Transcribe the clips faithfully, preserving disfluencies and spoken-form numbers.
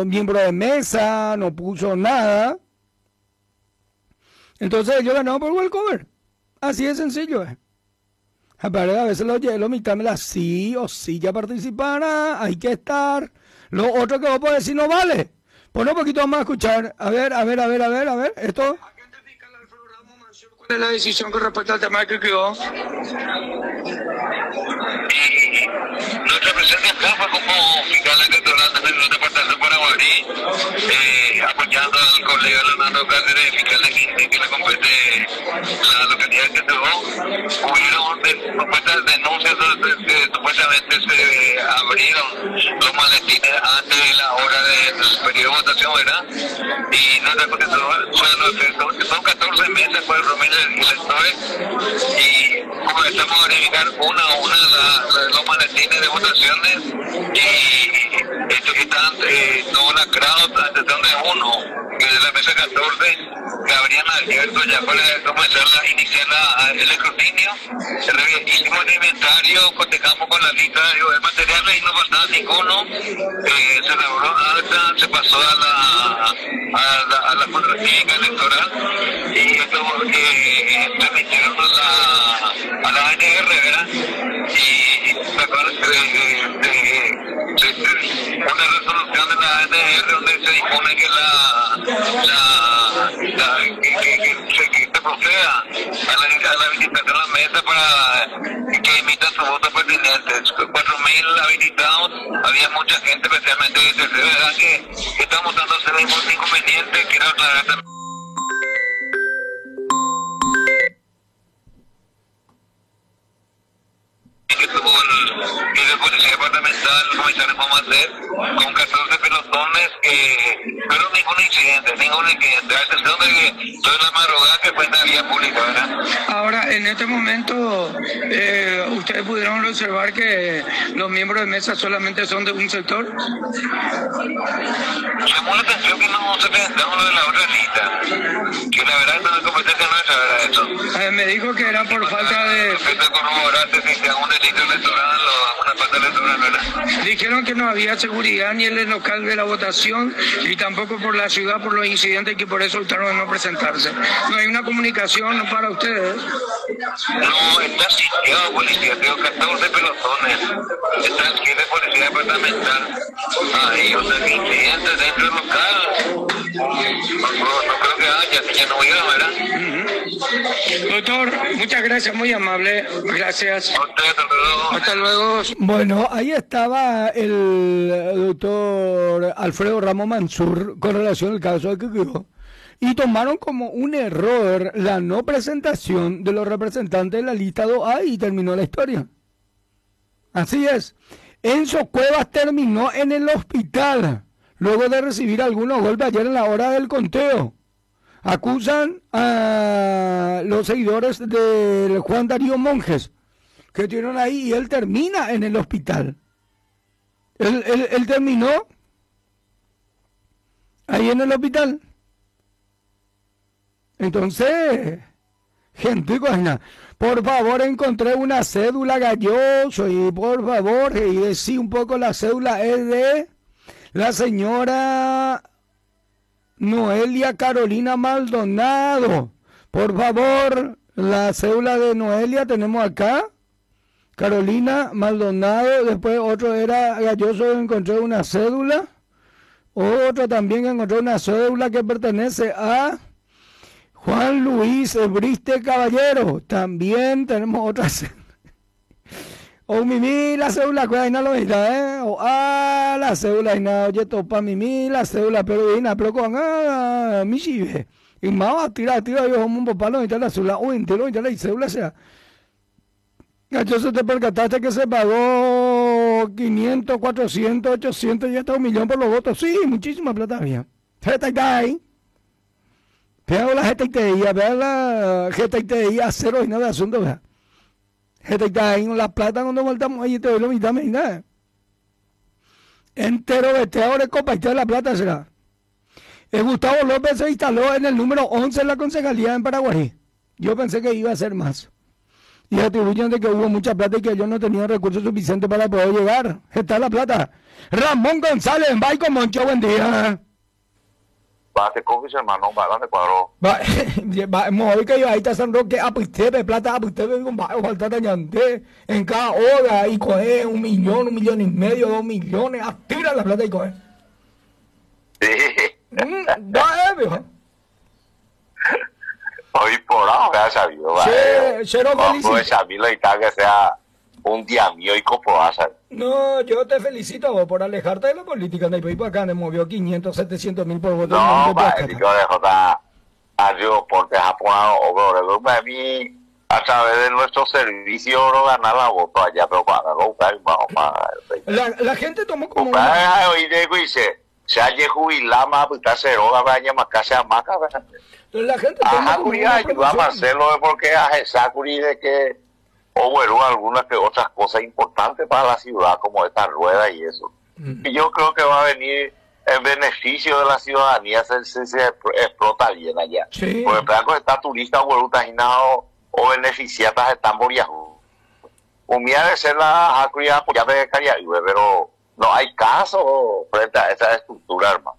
miembro de mesa, no puso nada. Entonces ellos ganaron por walkover. Así de sencillo es. Aparte, a veces los hielos mitad sí o sí ya participará, hay que estar. Lo otro que vos podés decir no vale. Pon un poquito más a escuchar. A ver, a ver, a ver, a ver, a ver. Esto. ¿Cuál es la decisión con respecto al tema que quedó? Y nuestra presencia acá fue como fiscal electoral de el departamento de Paraguay, eh, apoyando al colega Leonardo Cáceres, fiscal de Quinte, que le compete la localidad de Quetzaló. Hubieron de, supuestas denuncias de que supuestamente se abrieron los maletines antes de la hora del periodo de votación, ¿verdad? Y nuestra constitución son catorce meses por el Romero electores y comenzamos a verificar una a una la, la, los maletines de votaciones y estos están eh, todo lacrado a excepción de uno, que es de la mesa catorce, que habrían abierto ya para comenzar a iniciar la, el escrutinio. Hicimos el inventario, cotejamos con la lista de materiales y no faltaba ninguno. Eh, se elaboró acta, se pasó a la a la, a la fotográfica electoral y esto eh, transmitieron a la, a la A N R, ¿verdad? Y sacaron eh, eh, una resolución de la A N R donde se dispone que la, la, la que, que, que, se, que se proceda a la, a la habilitación a la mesa para que emitan sus votos pertinentes. cuatro mil habilitados, había mucha gente, especialmente de tercera edad, que, que está mostrando ser un inconveniente. Quiero aclarar también que tuvo el, que de policía departamental, el comisario Momater, con catorce pelotones, eh, pero ningún incidente, ningún incidente, a excepción de que toda la madrugada que fue en la vía pública, ¿verdad? Ahora, en este momento, eh, ustedes pudieron observar que los miembros de mesa solamente son de un sector. Llamó la atención que no se presentaron lo de la otra lista, que la verdad no es competencia nuestra, ¿verdad? Eso. Eh, me dijo que era por falta de... Respecto a corroborarse si sea un delito electoral o una falta electoral, ¿verdad? Dijeron que no había seguridad ni en el local de la votación y tampoco por la ciudad por los incidentes, que por eso optaron a no presentarse. No hay una comunicación para ustedes. No, está sitiado policía, tengo catorce pelotones, está aquí de policía departamental. Ahí, o sea, que incidentes dentro del local, no, no, no creo que haya, si ya no iba, ¿verdad? Uh-huh. Doctor, muchas gracias, muy amable, gracias. A usted, hasta luego. Hasta luego. Bueno, ahí estaba el doctor Alfredo Ramos Mansur con relación al caso de Quequegó. Y tomaron como un error la no presentación de los representantes de la lista dos A y terminó la historia. Así es. Enzo Cuevas terminó en el hospital luego de recibir algunos golpes ayer en la hora del conteo. Acusan a los seguidores del Juan Darío Monjes que estuvieron ahí y él termina en el hospital. Él, él, él terminó ahí en el hospital. Entonces, gente, coña, por favor, encontré una cédula galloso y por favor, y decí un poco, la cédula es de la señora Noelia Carolina Maldonado. Por favor, la cédula de Noelia tenemos acá. Carolina Maldonado, después otro era galloso, encontré una cédula. Otro también encontré una cédula que pertenece a Juan Luis Briste Caballero. También tenemos otra cédula. O mimi la cédula, cuál no lo está, eh. O ah, la cédula y nada, oye, topa mimi la cédula, pero y nada, pero con ah, mi chive. Y más a tirar, tira, yo como un papalo y tal la cédula, o entero y tal la cédula sea. Entonces te percataste que se pagó quinientos, cuatrocientos, ochocientos y hasta un millón por los votos. Sí, muchísima plata había. G T I. Vea la G T I, vea la G T I a cero y nada de asunto, vea. G T I, la plata cuando voltamos ahí te doy lo mitad, nada. Entero vete ahora copa y te la plata será. El Gustavo López se instaló en el número once en la concejalía en Paraguay. Yo pensé que iba a ser más. y atribuyen de que hubo mucha plata y que ellos no tenían recursos suficientes para poder llegar. Está la plata. Ramón González, bye con Moncho, buen día. Va, te coges, hermano, va, ¿dónde cuadro? Va, va, moví que yo ahí está San Roque, apustebe, plata, apustebe, con bajo, falta tañante, en cada hora, y coge un millón, un millón y medio, dos millones, atira la plata y coge. Sí. Mm, va, eh, viejo. Hoy por ahora, me ha sabido, va. Sí, eh. cero No, felicito. pues a mí lo que que sea un día mío y comprobar, ¿sabes? No, yo te felicito vos por alejarte de la política, de por acá, me movió quinientos, setecientos mil por voto. No, va, el digo de J. Adiós, porque japonés, o para mí, a través de nuestro servicio, no ganar la voto allá, pero para no buscar más o más. La, la gente tomó como Para una... hoy de dice, se haya jubilado más, pues está cero, va a más casi a más, ¿verdad? La gente A tomó como Jacuri una ayuda a promoción. Marcelo, es porque a Jacuri de que, o bueno, algunas que otras cosas importantes para la ciudad, como esta rueda y eso. Mm. Y yo creo que va a venir en beneficio de la ciudadanía, se, se, se explota bien allá. Sí. Porque plan está turista, o tajinado, o beneficiatas están boriajú. Humía de ser la Jacuri apoyada de Caribe, pero no hay caso frente a esa estructura, hermano.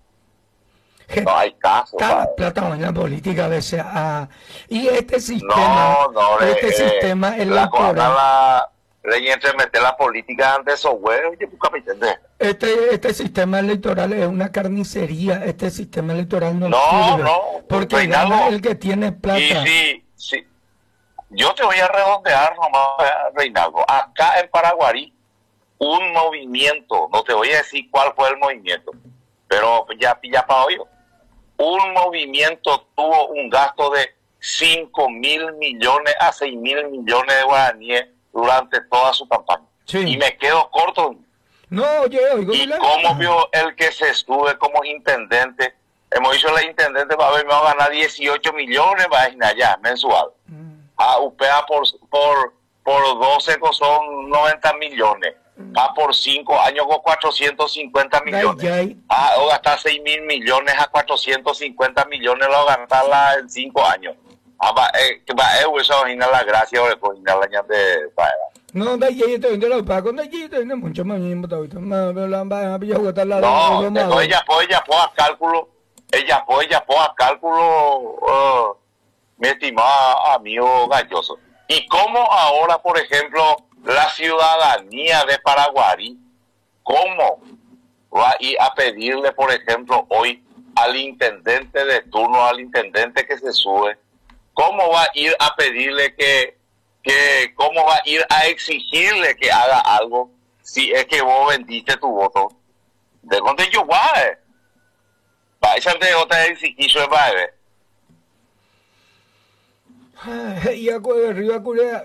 No hay caso. Está padre. plata en la política a veces. Ah, y este sistema, No, no, este eh, sistema eh, la cosa, electoral, la ley entre meter la política antes eso, güey, oye, busca me entiendes. este, este sistema electoral es una carnicería. Este sistema electoral no, No, sirve. no, Porque Reinaldo, gana el que tiene plata. Y sí, sí. Yo te voy a redondear nomás, Reinaldo. Acá en Paraguarí, un movimiento, no te voy a decir cuál fue el movimiento, pero ya pilla para hoy. Un movimiento tuvo un gasto de cinco mil millones a seis mil millones de guaraníes durante toda su campaña. Sí. Y me quedo corto. No, oye, oigo. ¿Y la- cómo vio el que se sube como intendente? Hemos dicho la intendente va a ver, me va a ganar dieciocho millones, va a ir allá, mensual. Mm. A U P A por, por, por doce son noventa millones. A por cinco años con cuatrocientos cincuenta millones. Ay, ay. Ah, o gastar seis mil millones a cuatrocientos cincuenta millones, lo gastarla en cinco años. Ah, va, eh, que va, eh, eso imagina la gracia o le cocina la ña de paera. No, da allí te vende los pagos, da allí te vende mucho más bien, pero la va a pillar jugar la No, no, ella pues ella pues a cálculo, ella pues ella pues a cálculo, uh, mi estimado amigo Galloso. Y cómo ahora, por ejemplo, la ciudadanía de Paraguarí, ¿cómo va a ir a pedirle, por ejemplo, hoy al intendente de turno, al intendente que se sube, cómo va a ir a pedirle que, que cómo va a ir a exigirle que haga algo si es que vos vendiste tu voto? ¿De dónde yo voy? Va a echar de otra exigir su madre. Y a de arriba, culea.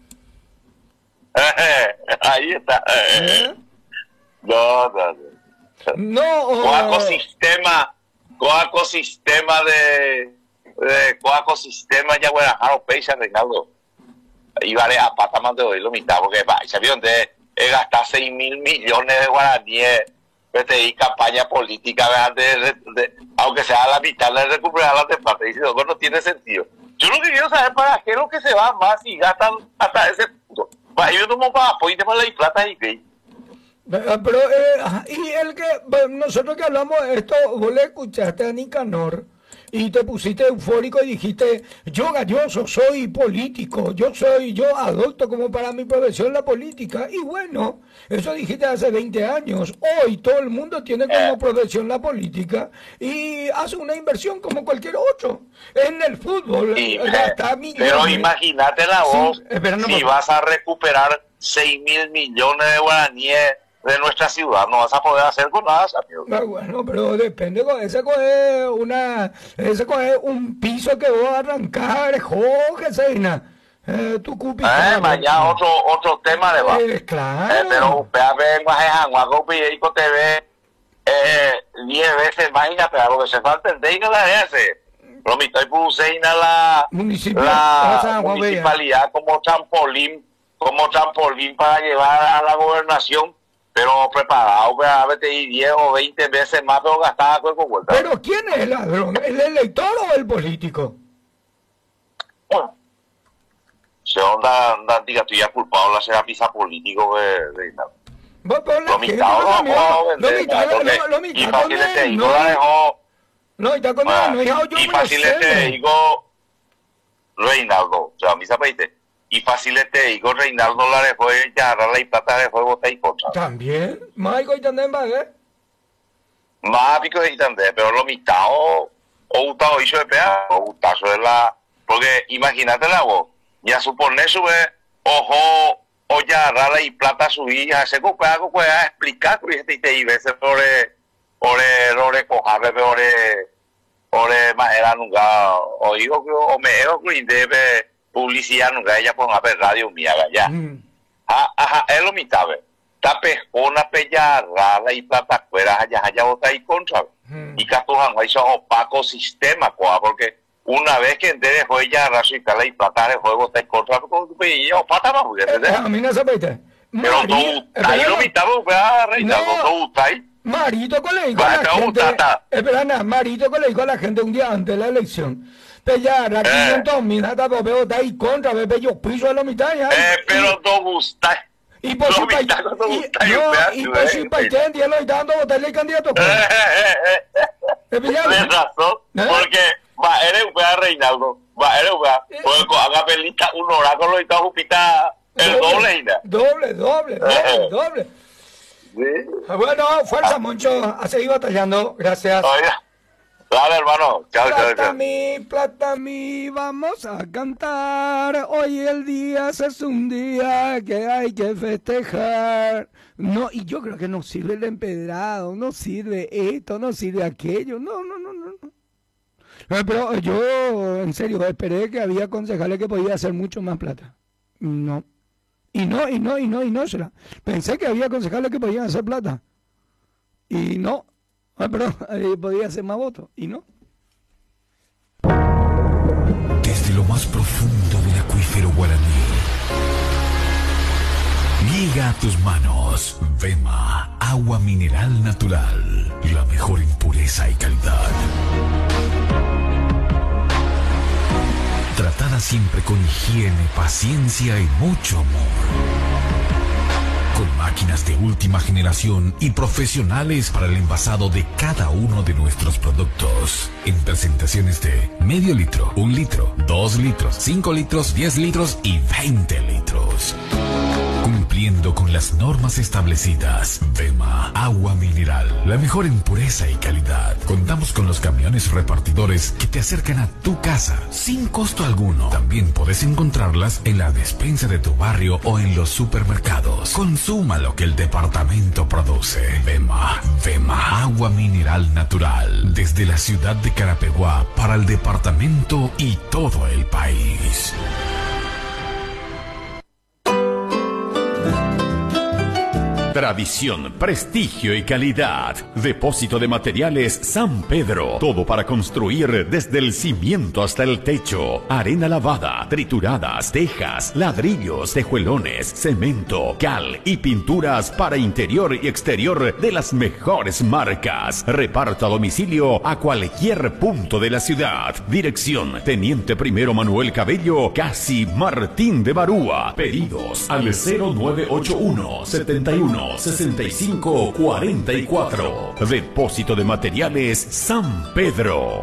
Ahí está. ¿Eh? No, no, no. No, Con oh, ecosistema, con ecosistema de, de con ecosistema ya bueno, a los países, Reinaldo. Y vale a pata más de hoy lo mitad, porque va, se vieron de eh, gastar seis mil millones de guaraníes, P T I, campaña política, de, de, de, aunque sea la mitad de recuperar las de plata. Y dice, no, no tiene sentido. Yo lo que quiero saber para qué es lo que se va más y gastan hasta ese punto. Va, yo tomo para apoyo para la plata y que. pero, eh, y el que, bueno, nosotros que hablamos de esto, vos le escuchaste a Nicanor y te pusiste eufórico y dijiste, yo Galloso soy político, yo soy, yo adopto como para mi profesión la política. Y bueno, eso dijiste hace veinte años. Hoy todo el mundo tiene como profesión la política y hace una inversión como cualquier otro. En el fútbol, Y, gasta eh, millones. pero imagínate la voz, Sí, eh, pero no si me- vas a recuperar seis mil millones de guaraníes de nuestra ciudad, no vas a poder hacer con nada, amigo. Ah, bueno, pero depende, ese coge una, ese coge un piso que vos arrancar, joder, Seina, eh, tu cupita. Eh, mañana otro otro tema de va. Eh, claro. Eh, pero usted a ver, Guajejanguaco, Pilleco T V, eh, diez veces, imagínate, a lo que se falta el de la ese. Lo mitad y Puseina la, Municipio, la San Juan municipalidad como trampolín, como trampolín para llevar a la gobernación, pero preparado para verte diez o veinte veces más, pero gastada con vuelta. Pero ¿quién es el ladrón? ¿El elector o el político? Bueno, Se onda, anda, diga, estoy ya culpado de ser pisa político de Reinaldo. Vos, pero la Lo gente mitad no no sabía, puedo lo vender, mitad, lo- lo- lo y mitad fácil con este él, hijo no, la dejó. no, y está con él, Ah, no he dejado yo y me fácil lo este sé. hijo Reinaldo, o sea, a mí se peite. Y fácil este hijo Reinaldo la dejó ya agarrar la plata dejó botar y contra. También, Maico y también va, ¿eh? Más pico de itandé, pero lo mitad o o gustado hizo de pea, o gustazo de la, porque imagínate la voz, ya supone sube, ojo, o ya agarrar y plata su hija, ese copia, algo puede explicar, que este te iba ese por ore, ore, cojarle, ore, ore, más era nunca, o digo que, o me digo que debe publicidad nunca, ella pone a ver radio mía, ya. Mm. Ah, ajá, es lo mitad, ve. Tape una pella rara y plata fuera, allá, allá, bota y contra, Mm. y catujan, ahí son opaco sistema, coa, porque una vez que entere dejó ella raso y cala y plata, dejó de botar y contra, porque yo, pata más, porque, Eh, ¿entendés? a mí no se peite. Pero no gusta, ahí lo mitad, ve, Reinaldo, No. no gusta ahí. Marito que le dijo Va, a la te gente, gusta, espera, nada, Marito que le dijo a la gente un día antes de la elección, Pellar, la quinientos mil, hasta veo está ahí contra, bebé, yo piso de la mitad ya. Eh, pero no gusta. Y por si no, pa- mitad no y- gusta, no, yo, y vea, por si eh, pa' eh. Itendi, él lo está dando votarle el candidato. Eh, eh, eh, eh. ¿Te pillaba? Tienes razón, ¿Eh? porque va, eres un pea Reinaldo, va, eres un pea, Eh. porque haga pelita un oráculo y está jupita el doble, Ina. Doble, doble, doble, Eh. doble. Sí. Bueno, fuerza, Moncho, a seguir batallando, gracias. Oiga, dale, hermano, chao, chao, Plata chao. mi, plata mi, vamos a cantar. Hoy el día es un día que hay que festejar. No, y yo creo que no sirve el empedrado, no sirve esto, no sirve aquello. No, no, no, no. no. Eh, Pero yo, en serio, esperé que había concejales que podía hacer mucho más plata. No. Y no, y no, y no, y no será. Pensé que había concejales que podían hacer plata. Y no. Ah, perdón, eh, podía hacer más votos. Y no. Desde lo más profundo del acuífero guaraní llega a tus manos Vema, agua mineral natural, la mejor en pureza y calidad. Tratada siempre con higiene, paciencia y mucho amor. Con máquinas de última generación y profesionales para el envasado de cada uno de nuestros productos. En presentaciones de medio litro, un litro, dos litros, cinco litros, diez litros y veinte litros. Cumpliendo con las normas establecidas. Vema, agua mineral, la mejor en pureza y calidad. Contamos con los camiones repartidores que te acercan a tu casa sin costo alguno. También puedes encontrarlas en la despensa de tu barrio o en los supermercados. Consuma lo que el departamento produce. Vema, Vema, agua mineral natural. Desde la ciudad de Carapeguá para el departamento y todo el país. Tradición, prestigio y calidad. Depósito de materiales San Pedro. Todo para construir desde el cimiento hasta el techo. Arena lavada, trituradas, tejas, ladrillos, tejuelones, cemento, cal y pinturas para interior y exterior de las mejores marcas. Reparto a domicilio a cualquier punto de la ciudad. Dirección: Teniente Primero Manuel Cabello, casi Martín de Barúa. Pedidos al cero nueve ocho uno, setenta y uno, sesenta y cinco, cuarenta y cuatro. Depósito de materiales San Pedro.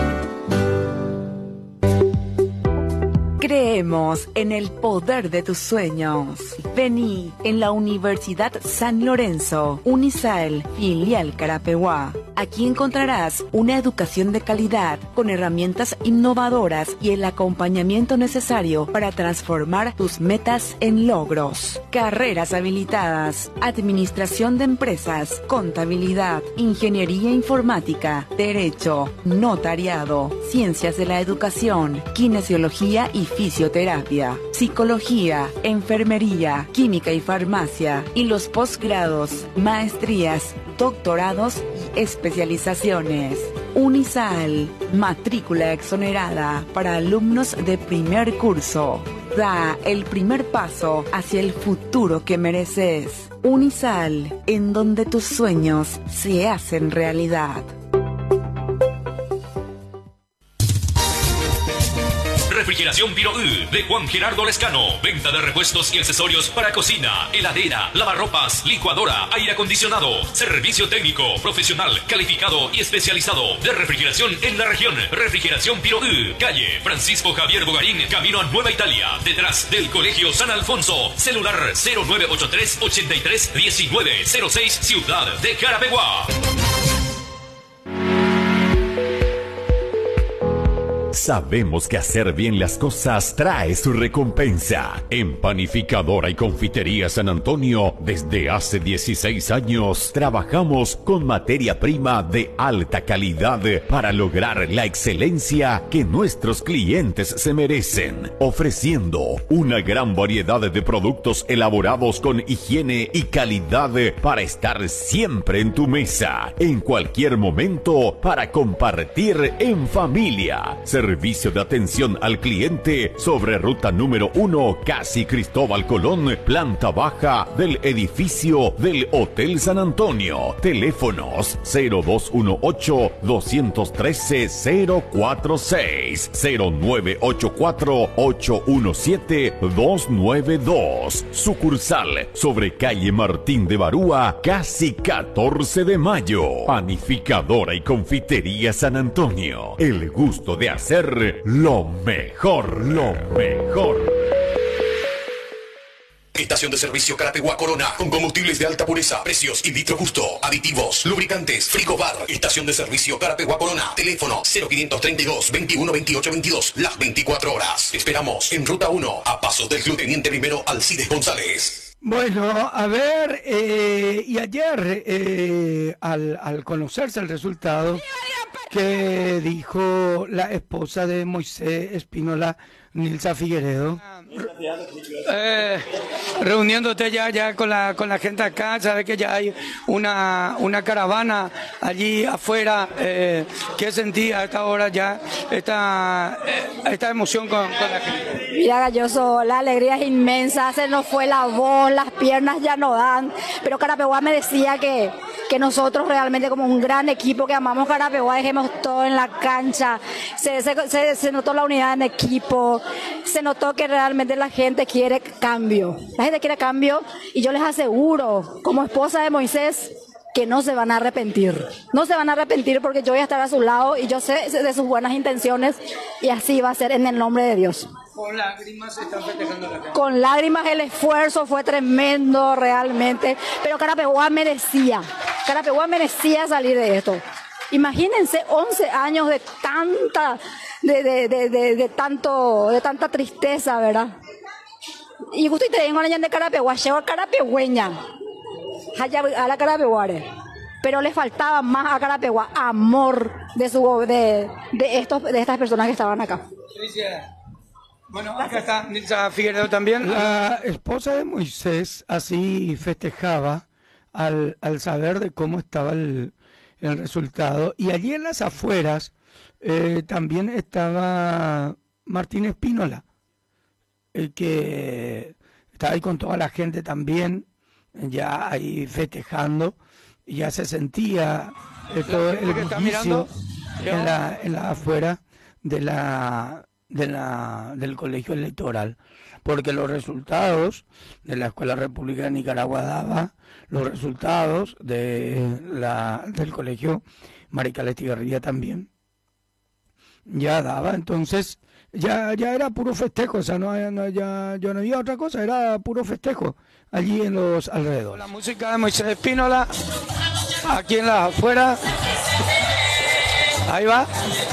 Creemos en el poder de tus sueños. Vení en la Universidad San Lorenzo, Unisael, filial Carapeguá. Aquí encontrarás una educación de calidad con herramientas innovadoras y el acompañamiento necesario para transformar tus metas en logros. Carreras habilitadas: administración de empresas, contabilidad, ingeniería informática, derecho, notariado, ciencias de la educación, kinesiología y fisioterapia, psicología, enfermería, química y farmacia, y los posgrados, maestrías, doctorados y especializaciones. Unisael, matrícula exonerada para alumnos de primer curso. Da el primer paso hacia el futuro que mereces. Unisael, en donde tus sueños se hacen realidad. Refrigeración Piroú de Juan Gerardo Lescano. Venta de repuestos y accesorios para cocina, heladera, lavarropas, licuadora, aire acondicionado. Servicio técnico, profesional, calificado y especializado de refrigeración en la región. Refrigeración Piroú. Calle Francisco Javier Bogarín, camino a Nueva Italia, detrás del Colegio San Alfonso. Celular cero nueve ocho tres, ochenta y tres, diecinueve cero seis, Ciudad de Carapeguá. Sabemos que hacer bien las cosas trae su recompensa. En Panificadora y Confitería San Antonio, desde hace dieciséis años, trabajamos con materia prima de alta calidad para lograr la excelencia que nuestros clientes se merecen, ofreciendo una gran variedad de productos elaborados con higiene y calidad para estar siempre en tu mesa, en cualquier momento, para compartir en familia. Servicio de atención al cliente sobre ruta número uno, casi Cristóbal Colón, planta baja del edificio del Hotel San Antonio. Teléfonos cero dos uno ocho, dos uno tres, cero cuatro seis, cero nueve ocho cuatro, ocho uno siete, dos nueve dos. Sucursal sobre calle Martín de Barúa, casi catorce de mayo. Panificadora y Confitería San Antonio. El gusto de hacer lo mejor, lo mejor. Estación de servicio Carapeguá Corona, con combustibles de alta pureza, precios y litro justo, aditivos, lubricantes, frigobar. Estación de servicio Carapeguá Corona, teléfono cero quinientos treinta y dos, veintiuno, veintiocho, veintidós, las veinticuatro horas. Esperamos en ruta uno, a pasos del Club Teniente Primero Alcides González. Bueno, a ver, eh, y ayer, eh, al, al conocerse el resultado que dijo la esposa de Moisés Espínola, Nilsa Figueredo. Eh, reuniéndote ya ya con la con la gente acá, sabes que ya hay una una caravana allí afuera. Eh, ¿Qué sentía a esta hora ya esta esta emoción con, con la gente? Mira, Galloso, la alegría es inmensa, se nos fue la voz, las piernas ya no dan, pero Carapeguá me decía que que nosotros realmente como un gran equipo que amamos Carapeguá dejemos todo en la cancha. Se, se, se, se notó la unidad en equipo, se notó que realmente la gente quiere cambio. La gente quiere cambio y yo les aseguro, como esposa de Moisés, que no se van a arrepentir. No se van a arrepentir porque yo voy a estar a su lado y yo sé de sus buenas intenciones y así va a ser en el nombre de Dios. Con lágrimas se están festejando la gente. Con lágrimas, el esfuerzo fue tremendo realmente, pero Carapeguá merecía, Carapeguá merecía salir de esto. Imagínense once años de tanta, de, de, de, de, de tanto, de tanta tristeza, ¿verdad? Y justo y te vengo de Carapeguá, llevo a Carapegüeña, a la Carapeguare. Pero le faltaba más a Carapeguá amor de su de, de estos de estas personas que estaban acá. Bueno, acá está Nilsa Figueredo también. La esposa de Moisés así festejaba al, al saber de cómo estaba el, el resultado. Y allí en las afueras eh, también estaba Martín Espínola, el que estaba ahí con toda la gente también, ya ahí festejando. Y ya se sentía eh, todo el bullicio en la, en la afuera de la... De la, del colegio electoral, porque los resultados de la Escuela República de Nicaragua daba, los resultados de la, del colegio Marical Estigarribia también ya daba, entonces ya, ya era puro festejo, o sea, no, no, ya, ya no había otra cosa, era puro festejo allí en los alrededores. La música de Moisés Espínola, aquí en las afueras, ahí va.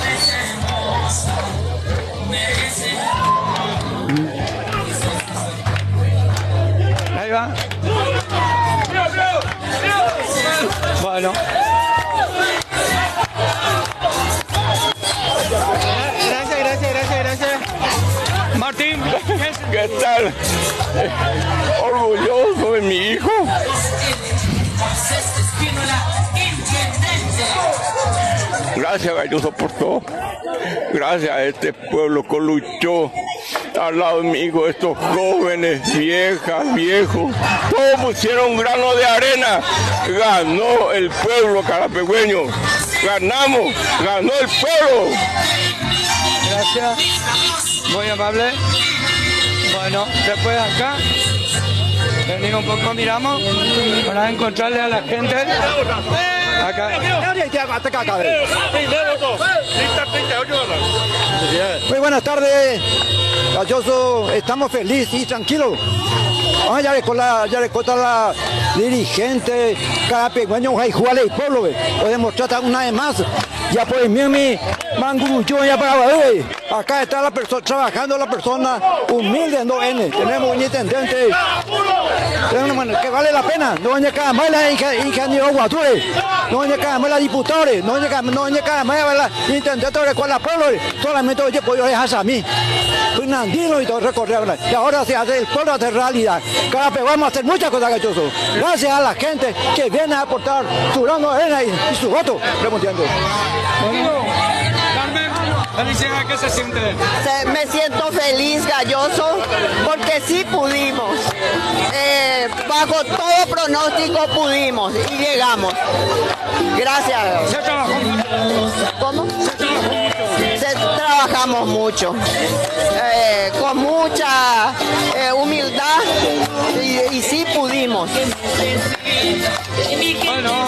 Ahí va. Bueno. Gracias, gracias, gracias, gracias. Martín. ¿Qué tal? Orgulloso de mi hijo. Gracias, Galloso, por todo. Gracias a este pueblo que luchó al lado de mi hijo, estos jóvenes, viejas, viejos, todos pusieron un grano de arena. Ganó el pueblo carapegüeño. Ganamos, ganó el pueblo. Gracias. Muy amable. Bueno, después acá. Venimos un poco, miramos, para encontrarle a la gente. Acá. Muy buenas tardes, Galloso. Estamos felices y tranquilos. Ah, ya con la, ya con la dirigente, carapegüeño, Jaijuale y pueblo, o demostrar una vez más. Ya por el Miami, Mangurucho, ya para ver. Acá está la persona, trabajando la persona humilde en dos N. Tenemos un intendente que vale la pena. No doña Camela, ingeniero Guature. No doña Camela, diputadores. No doña Camela, intendente de cual pueblo. Solamente oye, pues dejarse a mí. Fernandino y todo recorrer. Y ahora se hace el pueblo hace realidad. Carapegua vamos a hacer muchas cosas, Galloso. Gracias a la gente que viene a aportar su grano de arena y, y su voto. Remonteando. Bueno, Carmen, felicidades, ¿qué se siente? Se, me siento feliz, Galloso, porque sí pudimos. Eh, bajo todo pronóstico pudimos y llegamos. Gracias. ¿Se trabajó mucho? ¿Cómo? Se trabajó mucho. Se, trabajamos mucho. Eh, con mucha eh, humildad y, y sí pudimos. Bueno.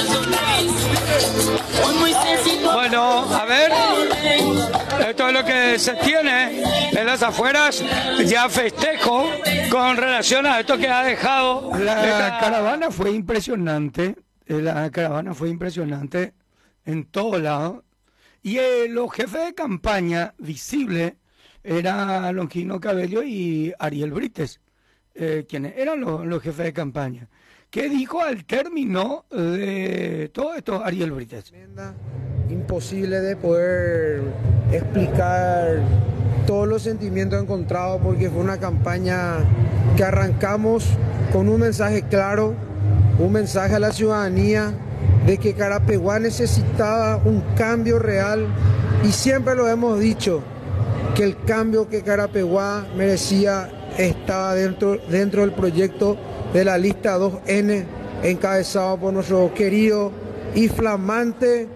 Bueno, a ver, esto es lo que se tiene en las afueras, ya festejo con relación a esto que ha dejado. La esta... caravana fue impresionante, la caravana fue impresionante en todos lados, y eh, los jefes de campaña visibles eran Longino Cabello y Ariel Brites, eh, quienes eran los, los jefes de campaña. ¿Qué dijo al término de todo esto Ariel Brites? Imposible de poder explicar todos los sentimientos encontrados, porque fue una campaña que arrancamos con un mensaje claro, un mensaje a la ciudadanía de que Carapeguá necesitaba un cambio real, y siempre lo hemos dicho, que el cambio que Carapeguá merecía estaba dentro, dentro del proyecto de la lista dos N, encabezado por nuestro querido y flamante,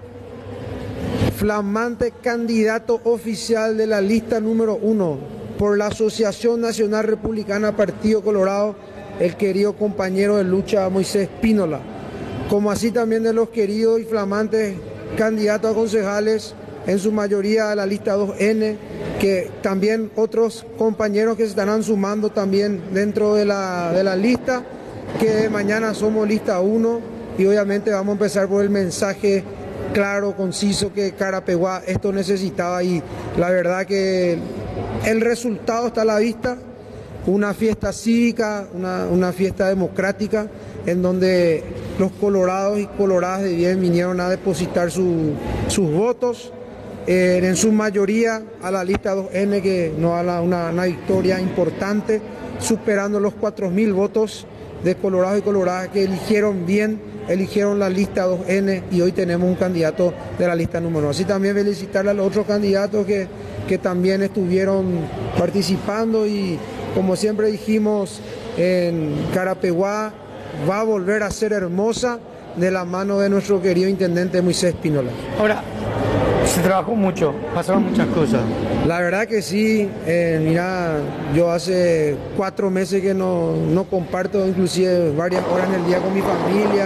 flamante candidato oficial de la lista número uno por la Asociación Nacional Republicana Partido Colorado, el querido compañero de lucha Moisés Pínola, como así también de los queridos y flamantes candidatos a concejales, en su mayoría de la lista dos N, que también otros compañeros que se estarán sumando también dentro de la, de la lista, que mañana somos lista uno, y obviamente vamos a empezar por el mensaje claro, conciso, que Carapeguá esto necesitaba, y la verdad que el resultado está a la vista. Una fiesta cívica, una, una fiesta democrática, en donde los colorados y coloradas de bien vinieron a depositar su, sus votos. Eh, en su mayoría a la lista dos N, que nos da una, una victoria importante, superando los cuatro mil votos de colorados y coloradas que eligieron bien, eligieron la lista dos N, y hoy tenemos un candidato de la lista número uno. Así también felicitarle a los otros candidatos que, que también estuvieron participando, y como siempre dijimos, en Carapeguá va a volver a ser hermosa de la mano de nuestro querido intendente Moisés Pínola. Ahora, se trabajó mucho, pasaron muchas cosas. La verdad que sí, eh, mira, yo hace cuatro meses que no, no comparto inclusive varias horas en el día con mi familia.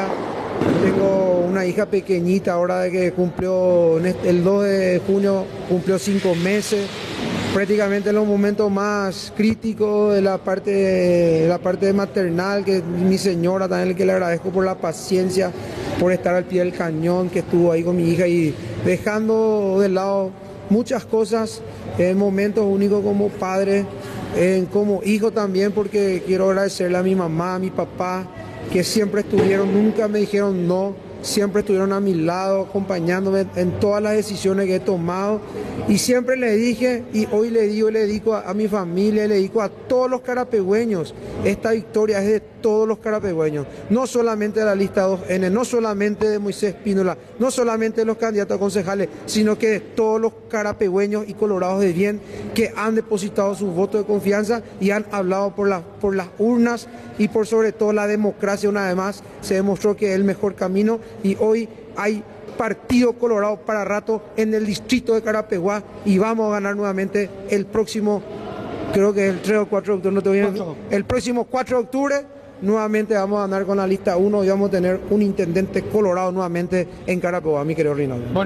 Tengo una hija pequeñita ahora de que cumplió, el dos de junio cumplió cinco meses. Prácticamente en los momentos más críticos de la parte, de la parte maternal, que mi señora también, que le agradezco por la paciencia, por estar al pie del cañón, que estuvo ahí con mi hija, y dejando de lado muchas cosas, en momentos únicos como padre, en, como hijo también, porque quiero agradecerle a mi mamá, a mi papá, que siempre estuvieron, nunca me dijeron no, siempre estuvieron a mi lado, acompañándome en todas las decisiones que he tomado, y siempre le dije, y hoy le digo, le digo a, a mi familia, le digo a todos los carapegüeños, esta victoria es de todos los carapegüeños, no solamente de la lista dos N, no solamente de Moisés Pínola, no solamente de los candidatos a concejales, sino que de todos los carapegüeños y colorados de bien que han depositado sus votos de confianza y han hablado por, la, por las urnas, y por sobre todo la democracia. Una vez más se demostró que es el mejor camino, y hoy hay Partido Colorado para rato en el distrito de Carapeguá y vamos a ganar nuevamente el próximo, creo que es el tres o cuatro de octubre, no te voy a... el próximo cuatro de octubre nuevamente vamos a ganar con la lista uno y vamos a tener un intendente colorado nuevamente en Carapeguá, mi querido Rinaldo.